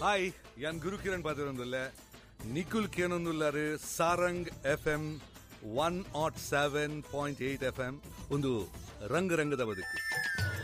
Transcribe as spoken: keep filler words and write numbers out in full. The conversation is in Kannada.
ಹಾಯ್ ಯಾನ್ ಗುರು Kiran ಪಾತಿರೊಂದುಲ್ಲೆ ನಿಖುಲ್ ಕೇನೊಂದುಲ್ಲಾರು Sarang F M one not seven point eight F M ಒಂದು ರಂಗ ರಂಗದ ಬದುಕು.